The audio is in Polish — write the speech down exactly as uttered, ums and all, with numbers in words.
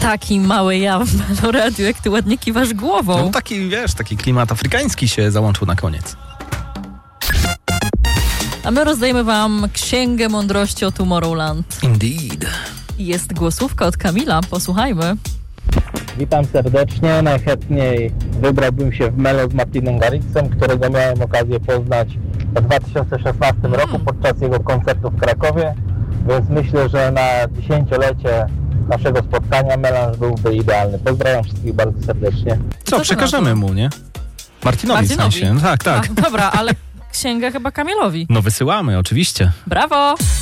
Taki mały ja w Meloradiu, jak ty ładnie kiwasz głową. No taki, wiesz, taki klimat afrykański się załączył na koniec. A my rozdajemy wam Księgę Mądrości o Tomorrowland. Indeed. Jest głosówka od Kamila, posłuchajmy. Witam serdecznie. Najchętniej wybrałbym się w Melo z Martinem Garrixem, którego miałem okazję poznać w dwa tysiące szesnastym roku podczas jego koncertu w Krakowie, więc myślę, że na dziesięciolecie naszego spotkania melanż byłby idealny. Pozdrawiam wszystkich bardzo serdecznie. Co, przekażemy mu, nie? Martinowi, Martinowi. w sensie. Tak, tak. A, dobra, ale księga chyba Kamilowi. No wysyłamy, oczywiście. Brawo!